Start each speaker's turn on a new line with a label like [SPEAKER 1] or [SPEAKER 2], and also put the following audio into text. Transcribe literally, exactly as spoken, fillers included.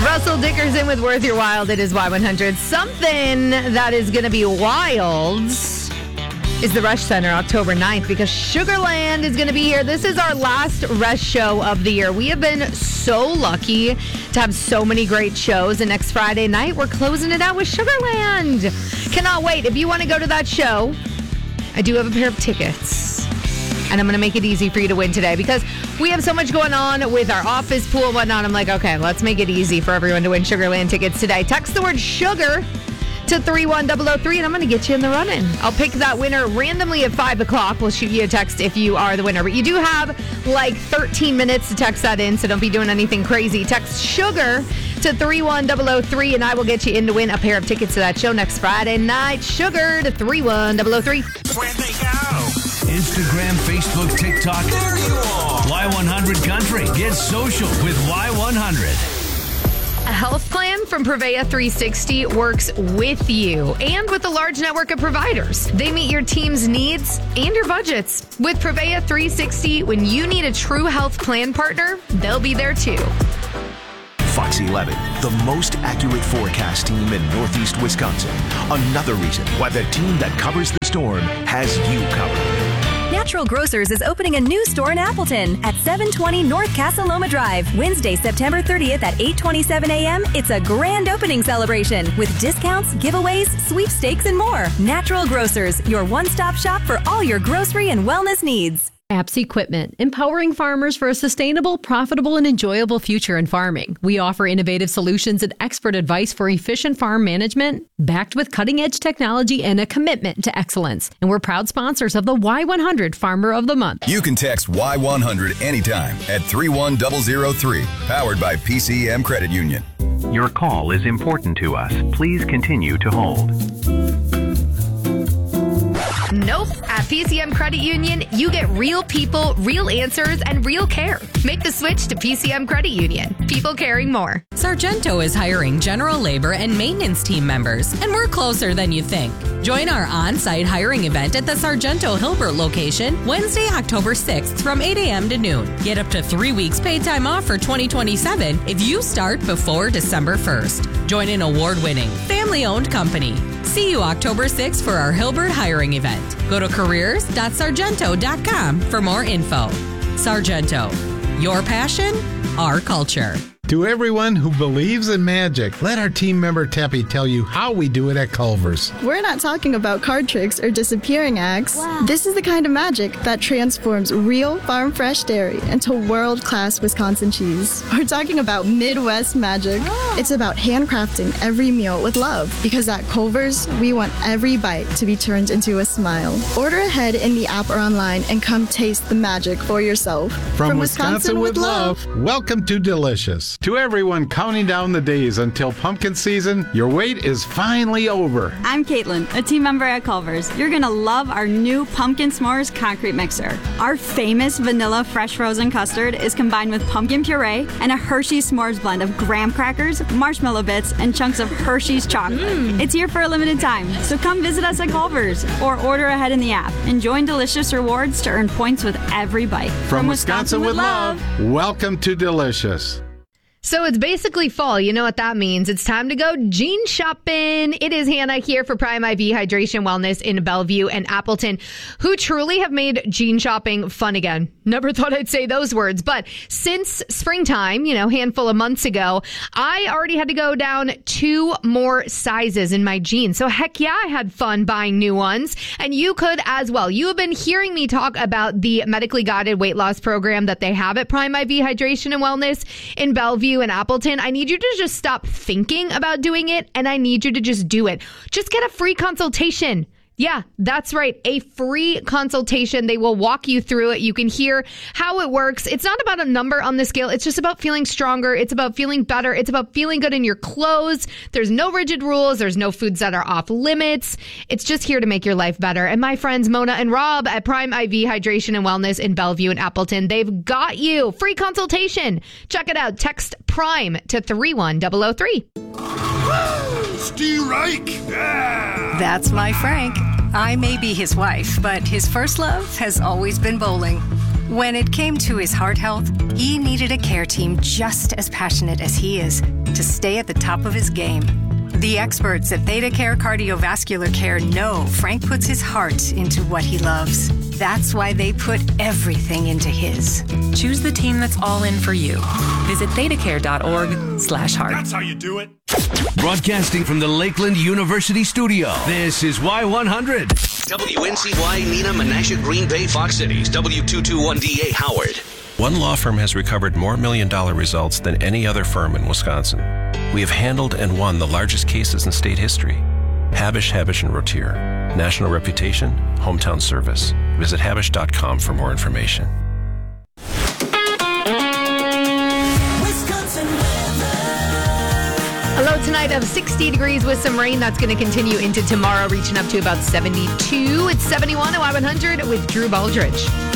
[SPEAKER 1] Russell Dickerson with Worth Your Wild. It is Y one hundred. Something that is going to be wild is the Rush Center October ninth because Sugarland is going to be here. This is our last Rush show of the year. We have been so lucky to have so many great shows. And next Friday night, we're closing it out with Sugarland. Cannot wait. If you want to go to that show, I do have a pair of tickets. And I'm going to make it easy for you to win today because we have so much going on with our office pool and whatnot. I'm like, okay, let's make it easy for everyone to win Sugarland tickets today. Text the word sugar to three one zero zero three and I'm going to get you in the running. I'll pick that winner randomly at five o'clock. We'll shoot you a text if you are the winner. But you do have like thirteen minutes to text that in, so don't be doing anything crazy. Text sugar to three one zero zero three and I will get you in to win a pair of tickets to that show next Friday night. Sugar to three one zero zero three.
[SPEAKER 2] Where'd they go? Instagram, Facebook, TikTok. There you are. Y one hundred Country. Get social with Y one hundred.
[SPEAKER 1] A health plan from Prevea three sixty works with you and with a large network of providers. They meet your team's needs and your budgets. With Prevea three sixty, when you need a true health plan partner, they'll be there too.
[SPEAKER 3] Fox eleven, the most accurate forecast team in Northeast Wisconsin. Another reason why the team that covers the storm has you covered.
[SPEAKER 4] Natural Grocers is opening a new store in Appleton at seven twenty North Casa Loma Drive. Wednesday, September thirtieth at eight twenty-seven a.m. It's a grand opening celebration with discounts, giveaways, sweepstakes, and more. Natural Grocers, your one-stop shop for all your grocery and wellness needs.
[SPEAKER 5] Apps Equipment, empowering farmers for a sustainable, profitable, and enjoyable future in farming. We offer innovative solutions and expert advice for efficient farm management, backed with cutting-edge technology and a commitment to excellence. And we're proud sponsors of the Y one hundred Farmer of the Month.
[SPEAKER 6] You can text Y one hundred anytime at three one zero zero three, powered by P C M Credit Union.
[SPEAKER 7] Your call is important to us. Please continue to hold.
[SPEAKER 1] Nope. At P C M Credit Union, you get real people, real answers, and real care. Make the switch to P C M Credit Union. People caring more.
[SPEAKER 8] Sargento is hiring general labor and maintenance team members, and we're closer than you think. Join our on-site hiring event at the Sargento Hilbert location Wednesday, October sixth from eight a.m. to noon. Get up to three weeks paid time off for twenty twenty-seven if you start before December first. Join an award-winning, family-owned company. See you October sixth for our Hilbert hiring event. Go to careers dot sargento dot com for more info. Sargento, your passion, our culture.
[SPEAKER 9] To everyone who believes in magic, let our team member Teppy tell you how we do it at Culver's.
[SPEAKER 10] We're not talking about card tricks or disappearing acts. Wow. This is the kind of magic that transforms real farm-fresh dairy into world-class Wisconsin cheese. We're talking about Midwest magic. Oh. It's about handcrafting every meal with love, because at Culver's, we want every bite to be turned into a smile. Order ahead in the app or online and come taste the magic for yourself.
[SPEAKER 9] From, From Wisconsin, Wisconsin with love, love, welcome to Delicious. To everyone counting down the days until pumpkin season, your wait is finally over.
[SPEAKER 11] I'm Caitlin, a team member at Culver's. You're going to love our new Pumpkin S'mores concrete mixer. Our famous vanilla fresh frozen custard is combined with pumpkin puree and a Hershey's S'mores blend of graham crackers, marshmallow bits, and chunks of Hershey's chocolate. Mm. It's here for a limited time, so come visit us at Culver's or order ahead in the app and join Delicious Rewards to earn points with every bite.
[SPEAKER 9] From, From Wisconsin, Wisconsin with love, love, welcome to Delicious.
[SPEAKER 1] So it's basically fall. You know what that means. It's time to go jean shopping. It is Hannah here for Prime I V Hydration Wellness in Bellevue and Appleton, who truly have made jean shopping fun again. Never thought I'd say those words, but since springtime, you know, handful of months ago, I already had to go down two more sizes in my jeans. So heck yeah, I had fun buying new ones, and you could as well. You have been hearing me talk about the medically guided weight loss program that they have at Prime I V Hydration and Wellness in Bellevue and Appleton. I need you to just stop thinking about doing it, and I need you to just do it. Just get a free consultation. Yeah, that's right. A free consultation. They will walk you through it. You can hear how it works. It's not about a number on the scale. It's just about feeling stronger. It's about feeling better. It's about feeling good in your clothes. There's no rigid rules. There's no foods that are off limits. It's just here to make your life better. And my friends Mona and Rob at Prime I V Hydration and Wellness in Bellevue and Appleton, they've got you. Free consultation. Check it out. Text PRIME to three one zero zero three.
[SPEAKER 2] Steve Reich. Yeah.
[SPEAKER 12] That's my Frank. I may be his wife, but his first love has always been bowling. When it came to his heart health, he needed a care team just as passionate as he is to stay at the top of his game. The experts at ThedaCare Cardiovascular Care know Frank puts his heart into what he loves. That's why they put everything into his.
[SPEAKER 13] Choose the team that's all in for you. Visit thedacare.org slash heart.
[SPEAKER 2] That's how you do it. Broadcasting from the Lakeland University studio, this is Y one hundred.
[SPEAKER 14] W N C Y, Nina, Menasha, Green Bay, Fox Cities, W two twenty-one D A, Howard.
[SPEAKER 15] One law firm has recovered more million-dollar results than any other firm in Wisconsin. We have handled and won the largest cases in state history. Habish, Habish and Rotier. National reputation, hometown service. Visit habish dot com for more information.
[SPEAKER 1] A low tonight of sixty degrees with some rain. That's going to continue into tomorrow, reaching up to about seventy-two. It's seventy-one at Y one hundred with Drew Baldridge.